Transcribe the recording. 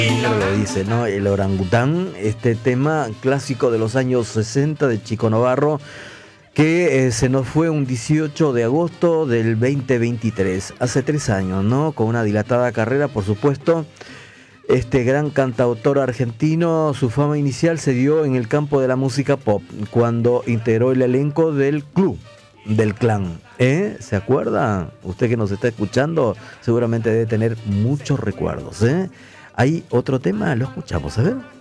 Pero lo dice, ¿no? El orangután, este tema clásico de los años 60 de Chico Novarro, que se nos fue un 18 de agosto del 2023, hace 3 años, ¿no? Con una dilatada carrera, por supuesto. Este gran cantautor argentino, su fama inicial se dio en el campo de la música pop, cuando integró el elenco del Club del Clan. ¿Se acuerda? Usted que nos está escuchando seguramente debe tener muchos recuerdos. Hay otro tema, lo escuchamos, a ver.